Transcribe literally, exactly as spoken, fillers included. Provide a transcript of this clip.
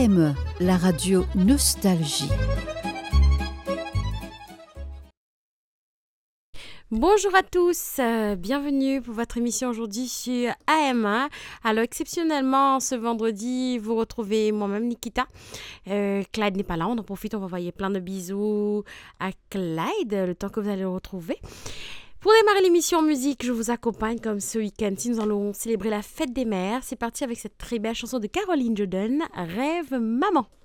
M E, la radio Nostalgie. Bonjour à tous, euh, bienvenue pour votre émission aujourd'hui sur A M un. Alors exceptionnellement, ce vendredi, vous retrouvez moi-même Nikita. Euh, Clyde n'est pas là, on en profite, on va envoyer plein de bisous à Clyde, le temps que vous allez le retrouver. Pour démarrer l'émission musique, je vous accompagne comme ce week-end. Si nous allons célébrer la fête des mères, c'est parti avec cette très belle chanson de Caroline Jordan, Rêve Maman.